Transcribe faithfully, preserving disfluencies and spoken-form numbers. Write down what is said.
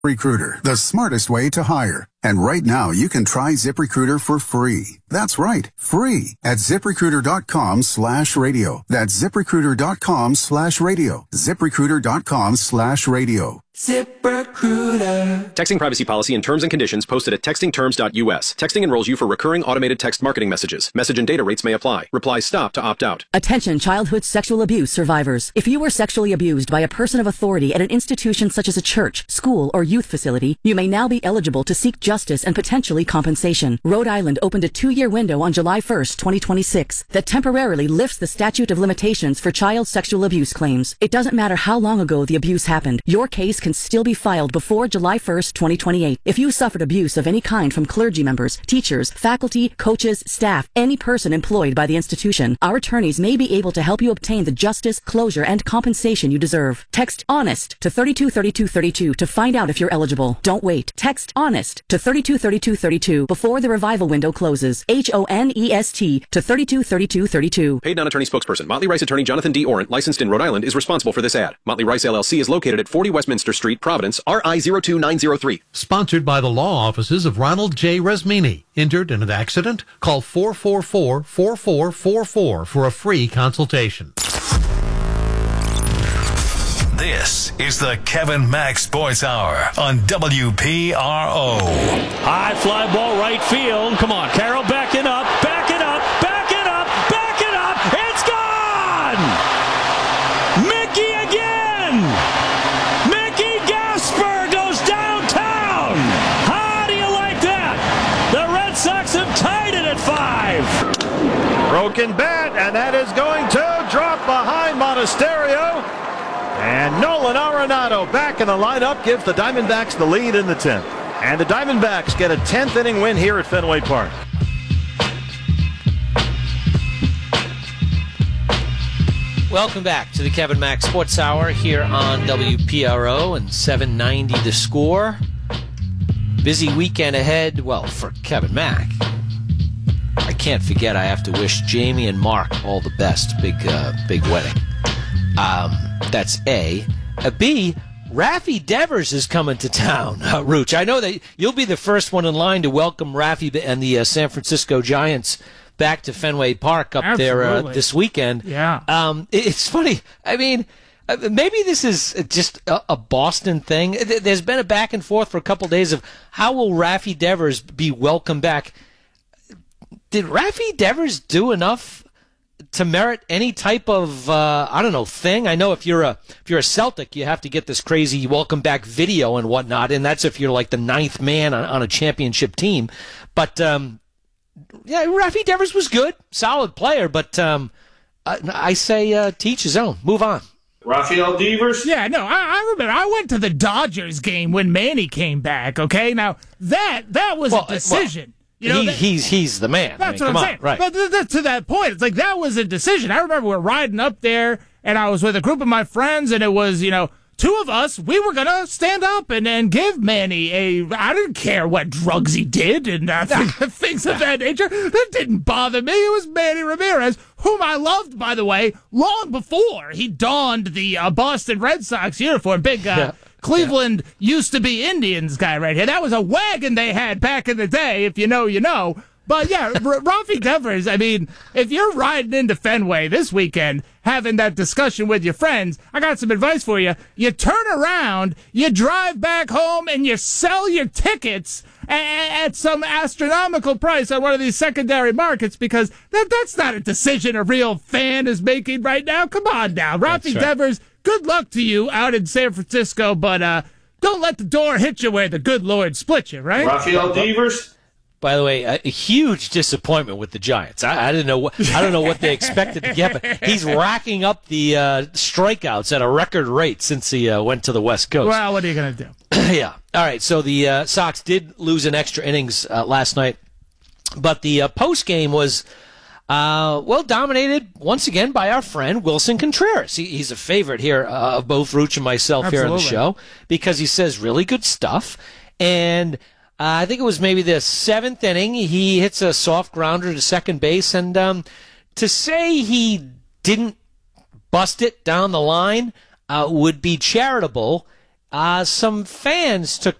Recruiter, the smartest way to hire. And right now, you can try ZipRecruiter for free. That's right, free at ZipRecruiter.com slash radio. That's ZipRecruiter.com slash radio. ZipRecruiter.com slash radio. ZipRecruiter. Texting privacy policy and terms and conditions posted at texting terms dot U S. Texting enrolls you for recurring automated text marketing messages. Message and data rates may apply. Replies stop to opt out. Attention childhood sexual abuse survivors. If you were sexually abused by a person of authority at an institution such as a church, school, or youth facility, you may now be eligible to seek justice and potentially compensation. Rhode Island opened a two-year window on July first, twenty twenty-six that temporarily lifts the statute of limitations for child sexual abuse claims. It doesn't matter how long ago the abuse happened. Your case can still be filed before July first, twenty twenty-eight. If you suffered abuse of any kind from clergy members, teachers, faculty, coaches, staff, any person employed by the institution, our attorneys may be able to help you obtain the justice, closure, and compensation you deserve. Text HONEST to thirty-two thirty-two thirty-two to find out if you're eligible. Don't wait. Text HONEST to thirty-two thirty-two thirty-two before the revival window closes. H O N E S T to thirty-two thirty-two thirty-two. Paid non-attorney spokesperson. Motley Rice attorney Jonathan D. Orant, licensed in Rhode Island, is responsible for this ad. Motley Rice L L C is located at forty Westminster Street, Providence, R I zero two nine zero three. Sponsored by the law offices of Ronald J. Resmini. Injured in an accident? Call four four four, four four four four for a free consultation. This is the Kevin Mack Sports Hour on W P R O. High fly ball right field. Come on, Carroll backing up, backing up, backing up, backing up. It's gone! Mickey again! Mickey Gasper goes downtown! How do you like that? The Red Sox have tied it at five. Broken bat, and that is going to drop behind Monasterio. And Nolan Arenado back in the lineup gives the Diamondbacks the lead in the tenth. And the Diamondbacks get a tenth inning win here at Fenway Park. Welcome back to the Kevin Mack Sports Hour here on W P R O and seven ninety The Score. Busy weekend ahead, well, for Kevin Mack. I can't forget I have to wish Jamie and Mark all the best. Big, uh, big wedding. Um, that's A. Uh, B, Rafi Devers is coming to town, uh, Rooch. I know that you'll be the first one in line to welcome Rafi and the uh, San Francisco Giants back to Fenway Park up Absolutely. there uh, this weekend. Yeah. Um, it, it's funny. I mean, uh, maybe this is just a, a Boston thing. There's been a back and forth for a couple days of how will Rafi Devers be welcomed back. Did Rafi Devers do enough to merit any type of uh, I don't know thing? I know if you're a if you're a Celtic, you have to get this crazy welcome back video and whatnot, and that's if you're like the ninth man on, on a championship team. But um, yeah, Rafi Devers was good, solid player. But um, I, I say uh, teach his own. Move on. Rafael Devers? Yeah, no, I, I remember. I went to the Dodgers game when Manny came back, okay? Now, that that was well, a decision. Well, You know, he, that, he's he's the man. That's I mean, what come I'm saying. on, right. But th- th- to that point, it's like that was a decision. I remember we were riding up there, and I was with a group of my friends, and it was, you know, two of us. We were going to stand up and, and give Manny a, I didn't care what drugs he did and uh, things of that nature. That didn't bother me. It was Manny Ramirez, whom I loved, by the way, long before he donned the uh, Boston Red Sox uniform. Big uh, yeah. Cleveland yeah. used to be Indians guy right here. That was a wagon they had back in the day, if you know, you know. But yeah, R- Rafi Devers, I mean, if you're riding into Fenway this weekend, having that discussion with your friends, I got some advice for you. You turn around, you drive back home, and you sell your tickets a- a- at some astronomical price on one of these secondary markets, because that that's not a decision a real fan is making right now. Come on now. Rafi right. Devers, good luck to you out in San Francisco, but uh, don't let the door hit you where the good Lord split you, right? Rafael Devers? By the way, a, a huge disappointment with the Giants. I, I didn't know what I don't know what they expected to get, but he's racking up the uh, strikeouts at a record rate since he uh, went to the West Coast. Well, what are you going to do? Yeah. All right. So the uh, Sox did lose in extra innings uh, last night, but the uh, post game was uh, well dominated once again by our friend Wilson Contreras. He, he's a favorite here uh, of both Rooch and myself Absolutely. here on the show because he says really good stuff. And Uh, I think it was maybe the seventh inning. He hits a soft grounder to second base, and um, to say he didn't bust it down the line uh, would be charitable. uh, some fans took